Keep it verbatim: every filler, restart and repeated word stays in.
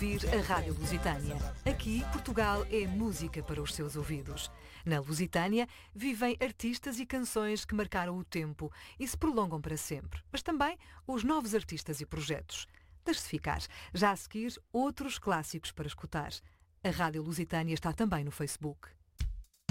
ouvir a Rádio Lusitânia. Aqui, Portugal é música para os seus ouvidos. Na Lusitânia, vivem artistas e canções que marcaram o tempo e se prolongam para sempre. Mas também os novos artistas e projetos. Deixe-se ficar. Já a seguir, outros clássicos para escutar. A Rádio Lusitânia está também no Facebook.